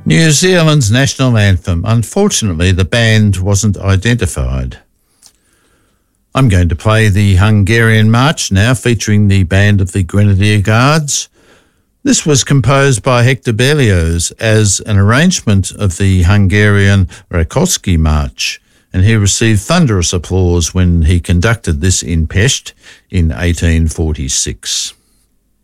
New Zealand's national anthem. Unfortunately, the band wasn't identified. I'm going to play the Hungarian March now, featuring the Band of the Grenadier Guards. This was composed by Hector Berlioz as an arrangement of the Hungarian Rákóczi March, and he received thunderous applause when he conducted this in Pest in 1846.